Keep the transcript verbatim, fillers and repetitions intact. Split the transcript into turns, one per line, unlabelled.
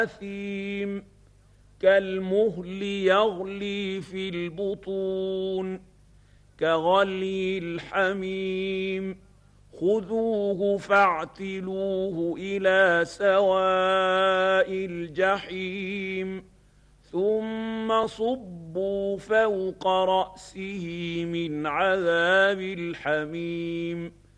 أثيم كالمهل يغلي في البطون كغلي الحميم خذوه فاعتلوه إلى سواء الجحيم ثم صبوا فوق رأسه من عذاب الحميم